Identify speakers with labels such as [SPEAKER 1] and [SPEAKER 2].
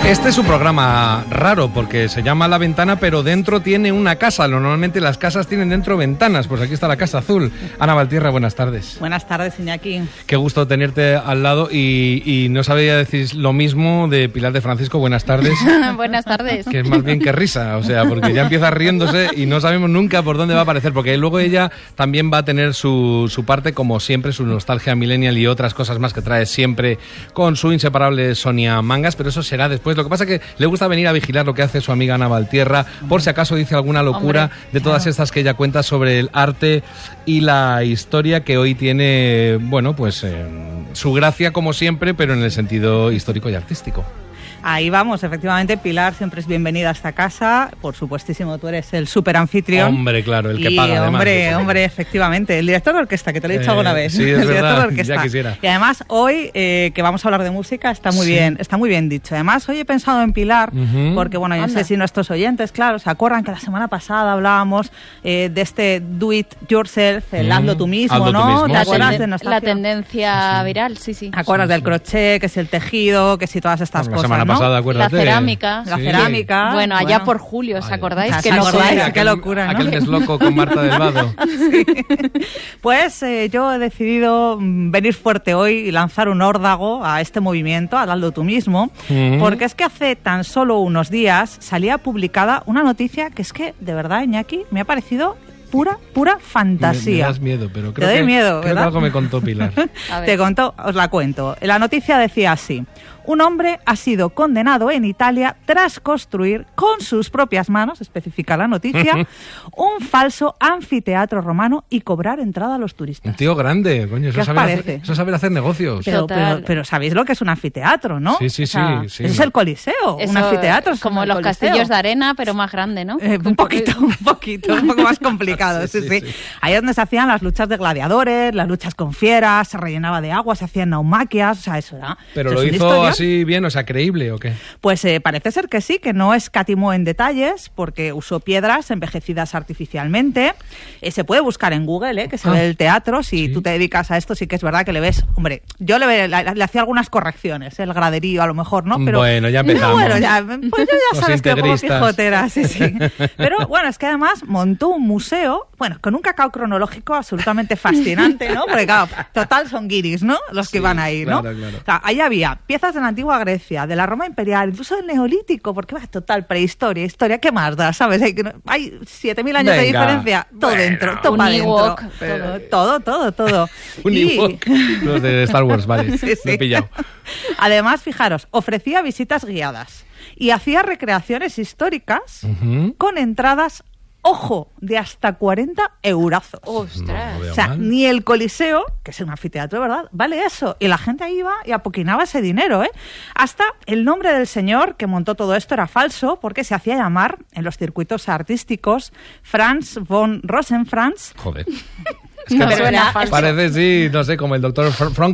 [SPEAKER 1] Este es un programa raro porque se llama La Ventana, pero dentro tiene una casa. Normalmente las casas tienen dentro ventanas. Pues aquí está la Casa Azul. Ana Valtierra, buenas tardes.
[SPEAKER 2] Buenas tardes, Iñaki.
[SPEAKER 1] Qué gusto tenerte al lado y no sabía decir lo mismo de Pilar de Francisco. Buenas tardes.
[SPEAKER 3] Buenas tardes.
[SPEAKER 1] Que es más bien que risa, o sea, porque ya empieza riéndose y no sabemos nunca por dónde va a aparecer, porque luego ella también va a tener su parte, como siempre, su nostalgia millennial y otras cosas más que trae siempre con su inseparable Sonia Mangas, pero eso será después. Lo que pasa es que le gusta venir a vigilar lo que hace su amiga Ana Valtierra, por si acaso dice alguna locura de todas estas que ella cuenta sobre el arte y la historia, que hoy tiene, bueno, pues su gracia como siempre, pero en el sentido histórico y artístico.
[SPEAKER 2] Ahí vamos, efectivamente, Pilar siempre es bienvenida a esta casa. Por supuestísimo, tú eres el súper anfitrión.
[SPEAKER 1] Hombre, claro, el que paga además.
[SPEAKER 2] Hombre, efectivamente, el director de orquesta, que te lo he dicho alguna vez.
[SPEAKER 1] Sí, es
[SPEAKER 2] el
[SPEAKER 1] verdad,
[SPEAKER 2] director de orquesta.
[SPEAKER 1] Ya quisiera.
[SPEAKER 2] Y además, hoy, que vamos a hablar de música, está muy bien dicho. Además, hoy he pensado en Pilar, porque, bueno, yo no sé si nuestros oyentes, claro, se acuerdan que la semana pasada hablábamos de este do it yourself, el hazlo tú mismo, ¿no? ¿Te acuerdas de
[SPEAKER 3] la tendencia viral? Sí.
[SPEAKER 2] ¿Te acuerdas del crochet, que si el tejido, que si todas estas cosas,
[SPEAKER 1] semana pasada, acuérdate.
[SPEAKER 3] La cerámica.
[SPEAKER 2] La cerámica.
[SPEAKER 3] Bueno, allá por julio, ¿os acordáis?
[SPEAKER 2] Qué locura, ¿no?
[SPEAKER 1] Aquel desloco con Marta del Vado.
[SPEAKER 2] Sí. Pues yo he decidido venir fuerte hoy y lanzar un órdago a este movimiento, a hazlo tú mismo, porque es que hace tan solo unos días salía publicada una noticia que es que, de verdad, Iñaki, me ha parecido pura fantasía.
[SPEAKER 1] Me das miedo, pero creo
[SPEAKER 2] Te doy
[SPEAKER 1] que,
[SPEAKER 2] miedo,
[SPEAKER 1] creo que algo me contó Pilar.
[SPEAKER 2] Te contó, os la cuento. La noticia decía así: un hombre ha sido condenado en Italia tras construir con sus propias manos, especifica la noticia, un falso anfiteatro romano y cobrar entrada a los turistas.
[SPEAKER 1] Un tío grande, coño,
[SPEAKER 2] ¿Qué os parece?
[SPEAKER 1] Eso es saber hacer negocios.
[SPEAKER 2] Pero sabéis lo que es un anfiteatro, ¿no?
[SPEAKER 1] Sí.
[SPEAKER 2] Eso es el Coliseo, un anfiteatro. Es
[SPEAKER 3] como los
[SPEAKER 2] Coliseo.
[SPEAKER 3] castillos de arena, pero más grande, ¿no?
[SPEAKER 2] Un poco más complicado, sí. Ahí es donde se hacían las luchas de gladiadores, las luchas con fieras, se rellenaba de agua, se hacían naumaquias, o sea, eso era...
[SPEAKER 1] Pero
[SPEAKER 2] eso
[SPEAKER 1] lo
[SPEAKER 2] es
[SPEAKER 1] hizo así bien, o sea, ¿creíble o qué?
[SPEAKER 2] Pues parece ser que sí, que no escatimó en detalles, porque usó piedras envejecidas artificialmente. Se puede buscar en Google, que se ve el teatro. Si tú te dedicas a esto, sí que es verdad que le ves... Hombre, yo le hacía algunas correcciones, el graderío a lo mejor, ¿no? Pero,
[SPEAKER 1] bueno, ya empezamos.
[SPEAKER 2] Pues yo ya sabes que pongo Quijotera, sí. Pero bueno, es que además montó un museo, bueno, con un cacao cronológico absolutamente fascinante, ¿no? Porque claro, total son guiris, ¿no? Los que van ahí, ¿no?
[SPEAKER 1] Claro.
[SPEAKER 2] Claro, ahí había piezas de la antigua Grecia, de la Roma imperial, incluso del Neolítico, porque va, total prehistoria, historia, ¿qué más da? ¿Sabes? Hay 7.000 años de diferencia, todo dentro, todo para dentro. Todo.
[SPEAKER 1] Un Ewok. Los de Star Wars, vale,
[SPEAKER 2] Sí.
[SPEAKER 1] lo he pillado.
[SPEAKER 2] Además, fijaros, ofrecía visitas guiadas y hacía recreaciones históricas con entradas, ojo, de hasta 40 eurazos.
[SPEAKER 3] ¡Ostras!
[SPEAKER 2] O sea, ni el Coliseo, que es un anfiteatro, ¿verdad?, vale eso. Y la gente ahí iba y apoquinaba ese dinero, ¿eh? Hasta el nombre del señor que montó todo esto era falso, porque se hacía llamar, en los circuitos artísticos, Franz von Rosenfranz.
[SPEAKER 1] Joder.
[SPEAKER 3] Es que me suena falso.
[SPEAKER 1] Parece, sí, no sé, como el doctor